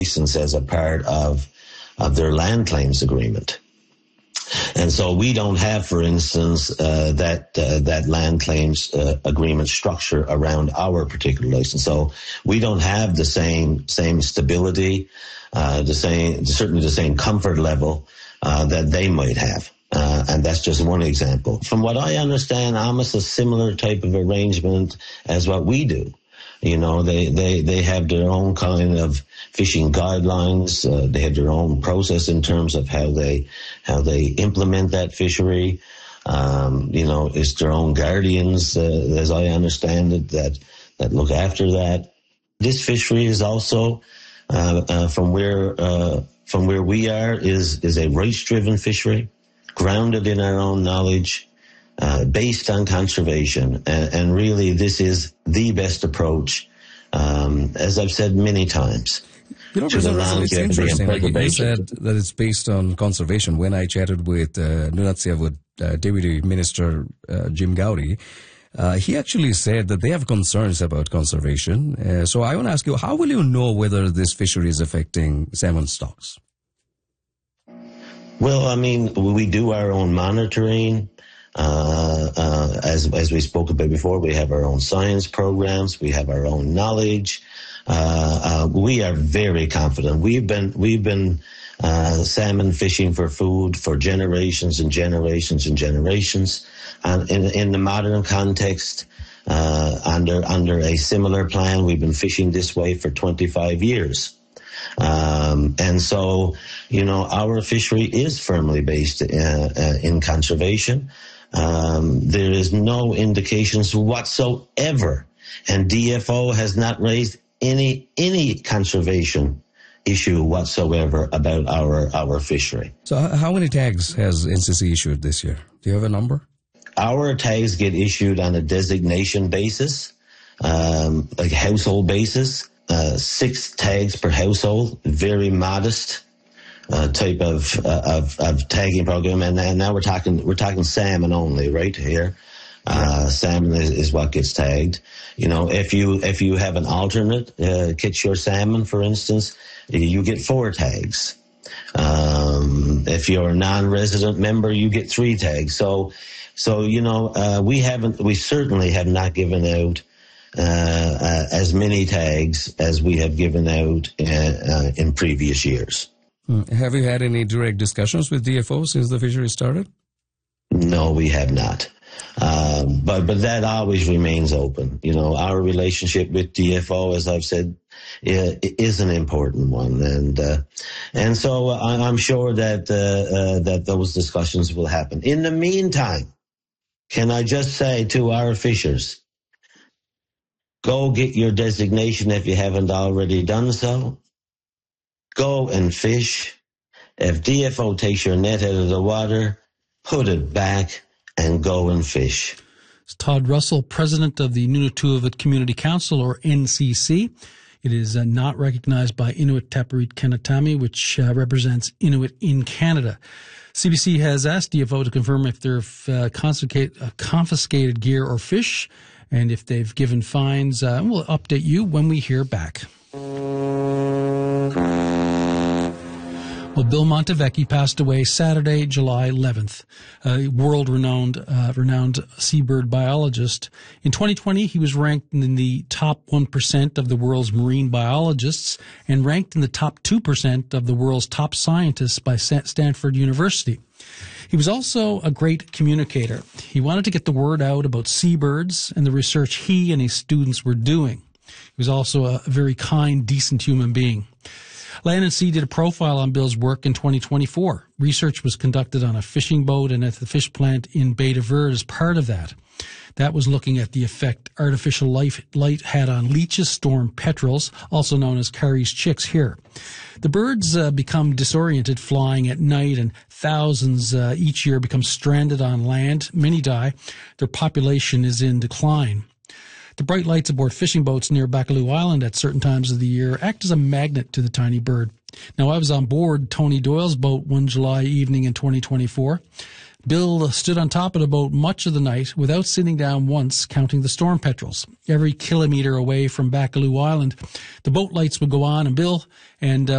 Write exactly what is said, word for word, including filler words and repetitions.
license as a part of, of their land claims agreement. And so we don't have, for instance, uh, that uh, that land claims uh, agreement structure around our particular license. So we don't have the same same stability, uh, the same certainly the same comfort level uh, that they might have. Uh, and that's just one example. From what I understand, almost a similar type of arrangement as what we do. You know, they, they, they have their own kind of fishing guidelines. Uh, they have their own process in terms of how they how they implement that fishery. Um, you know, it's their own guardians, uh, as I understand it, that that look after that. This fishery is also uh, uh, from where uh, from where we are is is a rights-driven fishery, grounded in our own knowledge. Uh, based on conservation, and, and really this is the best approach, um, as I've said many times. You know, to the it's interesting. Like you said that it's based on conservation. When I chatted with uh, Nunatsiavut uh, Deputy Minister uh, Jim Gowdy, uh, he actually said that they have concerns about conservation. Uh, so I want to ask you, how will you know whether this fishery is affecting salmon stocks? Well, I mean, we do our own monitoring. Uh, uh, as, as we spoke about before, we have our own science programs. We have our own knowledge. Uh, uh, we are very confident. We've been, we've been, uh, salmon fishing for food for generations and generations and generations. And in, in the modern context, uh, under, under a similar plan, we've been fishing this way for twenty-five years. Um, and so, you know, our fishery is firmly based, uh, uh, in conservation. Um, there is no indications whatsoever, and D F O has not raised any any conservation issue whatsoever about our our fishery. So, how many tags has N C C issued this year? Do you have a number? Our tags get issued on a designation basis, um, like household basis. Uh, six tags per household, very modest. Uh, type of, uh, of of tagging program, and, and now we're talking we're talking salmon only right here. Uh, salmon is, is what gets tagged. You know, if you if you have an alternate uh, Kitshore salmon, for instance, you get four tags. Um, if you're a non-resident member, you get three tags. So, so you know, uh, we haven't we certainly have not given out uh, uh, as many tags as we have given out uh, uh, in previous years. Have you had any direct discussions with D F O since the fishery started? No, we have not. Um, but but that always remains open. You know, our relationship with D F O, as I've said, is an important one, and uh, and so I'm sure that uh, uh, that those discussions will happen. In the meantime, can I just say to our fishers, go get your designation if you haven't already done so. Go and fish. If D F O takes your net out of the water, put it back and go and fish. It's Todd Russell, president of the Nunatuavut Community Council, or N C C. It is uh, not recognized by Inuit Tapiriit Kanatami, which uh, represents Inuit in Canada. C B C has asked D F O to confirm if they've uh, uh, confiscated gear or fish, and if they've given fines. Uh, we'll update you when we hear back. Well, Bill Montevecchi passed away Saturday, July eleventh, a world-renowned uh, renowned seabird biologist. In twenty twenty, he was ranked in the top one percent of the world's marine biologists and ranked in the top two percent of the world's top scientists by Stanford University. He was also a great communicator. He wanted to get the word out about seabirds and the research he and his students were doing. He was also a very kind, decent human being. Land and Sea did a profile on Bill's work in twenty twenty-four. Research was conducted on a fishing boat and at the fish plant in Bay de Verde as part of that. That was looking at the effect artificial life, light had on leeches, storm petrels, also known as Carey's chicks here. The birds uh, become disoriented flying at night, and thousands uh, each year become stranded on land. Many die. Their population is in decline. The bright lights aboard fishing boats near Baccalieu Island at certain times of the year act as a magnet to the tiny bird. Now, I was on board Tony Doyle's boat one July evening in twenty twenty-four. Bill stood on top of the boat much of the night without sitting down once, counting the storm petrels. Every kilometer away from Baccalieu Island, the boat lights would go on, and Bill and uh,